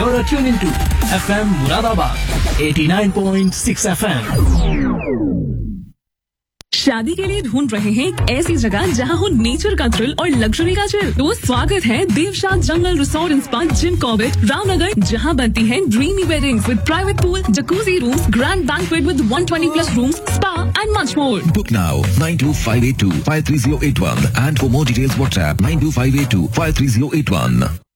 You're tuned into FM Muradabad 89.6 FM. शादी के लिए ढूंढ रहे हैं एक ऐसी जगह जहां हो नेचर का थ्रिल और लग्जरी का चिल। तो स्वागत है देवशाद जंगल resort and spa Jim Corbett Ramnagar, जहां बनती है dreamy weddings with private pool, jacuzzi rooms, grand banquet with 120+ rooms, spa and much more. Book now 92582 53081 and for more details WhatsApp 92582 53081.